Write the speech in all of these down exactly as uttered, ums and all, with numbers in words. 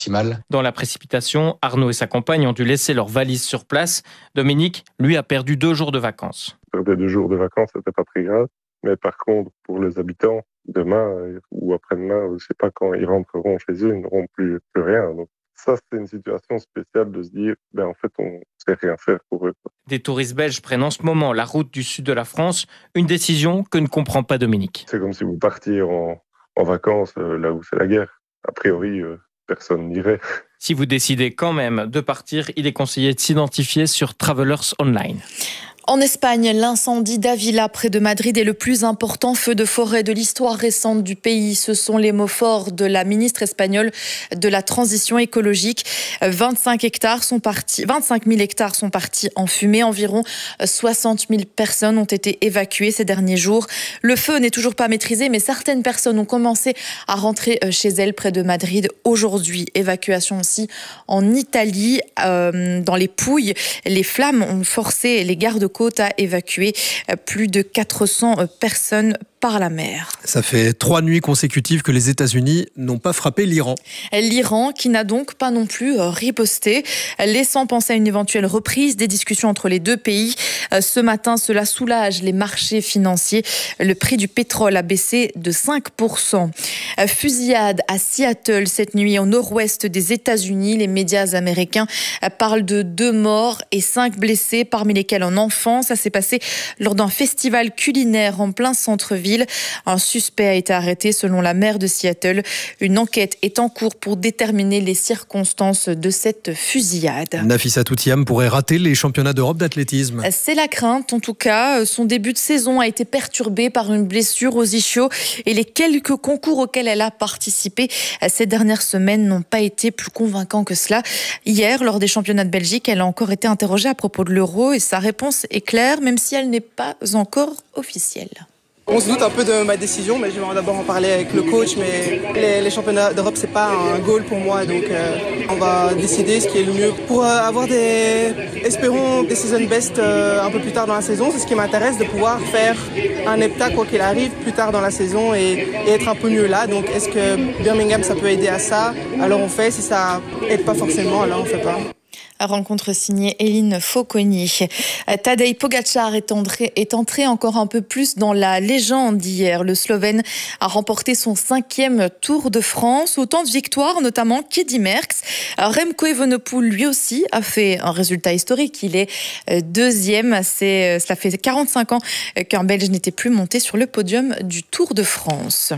optimale. Dans la précipitation, Arnaud et sa compagne ont dû laisser leurs valises sur place. Dominique, lui, a perdu deux jours de vacances. Perdre deux jours de vacances, c'était pas très grave. Mais par contre, pour les habitants, demain ou après-demain, je ne sais pas quand ils rentreront chez eux, ils n'auront plus, plus rien. Donc ça, c'est une situation spéciale de se dire, ben en fait, on ne sait rien faire pour eux. Des touristes belges prennent en ce moment la route du sud de la France, une décision que ne comprend pas Dominique. C'est comme si vous partiez en, en vacances euh, là où c'est la guerre. A priori, euh, personne n'irait. Si vous décidez quand même de partir, il est conseillé de s'identifier sur Travelers Online. En Espagne, l'incendie d'Avila près de Madrid est le plus important feu de forêt de l'histoire récente du pays. Ce sont les mots forts de la ministre espagnole de la transition écologique. vingt-cinq hectares sont partis, vingt-cinq mille hectares sont partis en fumée. Environ soixante mille personnes ont été évacuées ces derniers jours. Le feu n'est toujours pas maîtrisé, mais certaines personnes ont commencé à rentrer chez elles près de Madrid aujourd'hui. Évacuation aussi en Italie, euh, dans les Pouilles. Les flammes ont forcé les gardes-côtes à évacuer plus de quatre cents personnes par la mer. Ça fait trois nuits consécutives que les États-Unis n'ont pas frappé l'Iran. L'Iran qui n'a donc pas non plus riposté, laissant penser à une éventuelle reprise des discussions entre les deux pays. Ce matin, cela soulage les marchés financiers. Le prix du pétrole a baissé de cinq pour cent. Fusillade à Seattle cette nuit au nord-ouest des États-Unis. Les médias américains parlent de deux morts et cinq blessés, parmi lesquels un enfant. Ça s'est passé lors d'un festival culinaire en plein centre-ville. Un suspect a été arrêté selon la maire de Seattle. Une enquête est en cours pour déterminer les circonstances de cette fusillade. Nafissa Toutiam pourrait rater les championnats d'Europe d'athlétisme. C'est la crainte, en tout cas. Son début de saison a été perturbé par une blessure aux ischios et les quelques concours auxquels elle a participé ces dernières semaines n'ont pas été plus convaincants que cela. Hier, lors des championnats de Belgique, elle a encore été interrogée à propos de l'Euro et sa réponse est claire, même si elle n'est pas encore officielle. On se doute un peu de ma décision, mais je vais d'abord en parler avec le coach. Mais les, les championnats d'Europe, c'est pas un goal pour moi, donc euh, on va décider ce qui est le mieux pour euh, avoir des, espérons, des season best euh, un peu plus tard dans la saison. C'est ce qui m'intéresse, de pouvoir faire un hepta quoi qu'il arrive plus tard dans la saison et, et être un peu mieux là. Donc, est-ce que Birmingham ça peut aider à ça? Alors on fait. Si ça aide pas forcément, alors on fait pas. Rencontre signée Eline Fauconnier. Tadej Pogačar est entré, est entré encore un peu plus dans la légende d'hier. Le Slovène a remporté son cinquième Tour de France. Autant de victoires, notamment qu'Eddy Merckx. Remco Evenepoel, lui aussi, a fait un résultat historique. Il est deuxième. C'est, cela fait quarante-cinq ans qu'un Belge n'était plus monté sur le podium du Tour de France.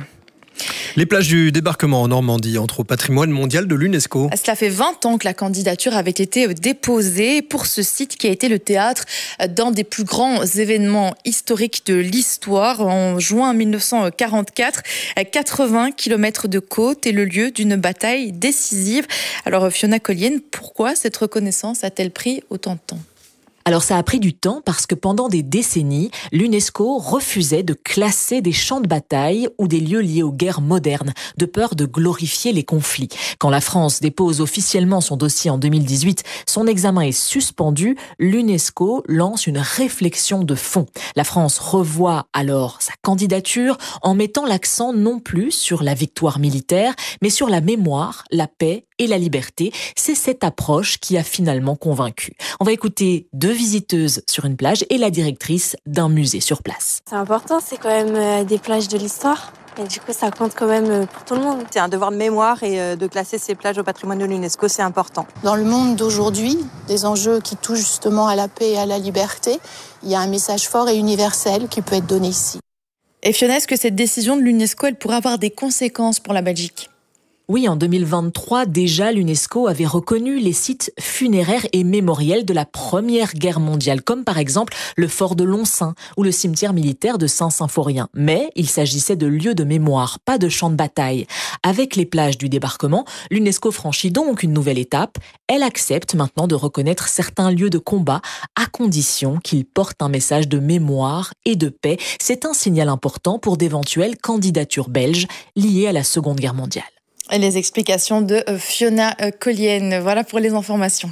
Les plages du débarquement en Normandie entrent au patrimoine mondial de l'UNESCO. Cela fait vingt ans que la candidature avait été déposée pour ce site qui a été le théâtre d'un des plus grands événements historiques de l'histoire. En juin mille neuf cent quarante-quatre, quatre-vingts kilomètres de côte est le lieu d'une bataille décisive. Alors Fiona Collienne, pourquoi cette reconnaissance a-t-elle pris autant de temps ? Alors ça a pris du temps parce que pendant des décennies, l'UNESCO refusait de classer des champs de bataille ou des lieux liés aux guerres modernes, de peur de glorifier les conflits. Quand la France dépose officiellement son dossier en deux mille dix-huit, son examen est suspendu, l'UNESCO lance une réflexion de fond. La France revoit alors sa candidature en mettant l'accent non plus sur la victoire militaire, mais sur la mémoire, la paix et la liberté. C'est cette approche qui a finalement convaincu. On va écouter deux visiteuses sur une plage et la directrice d'un musée sur place. C'est important, c'est quand même des plages de l'histoire. Et du coup, ça compte quand même pour tout le monde. C'est un devoir de mémoire et de classer ces plages au patrimoine de l'UNESCO, c'est important. Dans le monde d'aujourd'hui, des enjeux qui touchent justement à la paix et à la liberté, il y a un message fort et universel qui peut être donné ici. Et Fiona, est-ce que cette décision de l'UNESCO, elle pourrait avoir des conséquences pour la Belgique ? Oui, en deux mille vingt-trois, déjà, l'UNESCO avait reconnu les sites funéraires et mémoriels de la Première Guerre mondiale, comme par exemple le fort de Lonsin ou le cimetière militaire de Saint-Symphorien. Mais il s'agissait de lieux de mémoire, pas de champs de bataille. Avec les plages du débarquement, l'UNESCO franchit donc une nouvelle étape. Elle accepte maintenant de reconnaître certains lieux de combat à condition qu'ils portent un message de mémoire et de paix. C'est un signal important pour d'éventuelles candidatures belges liées à la Seconde Guerre mondiale. Les explications de Fiona Collienne. Voilà pour les informations.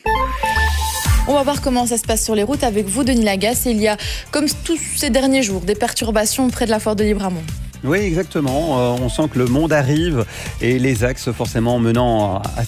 On va voir comment ça se passe sur les routes avec vous, Denis Lagasse. Il y a, comme tous ces derniers jours, des perturbations près de la foire de Libramont. Oui, exactement. Euh, on sent que le monde arrive et les axes forcément menant à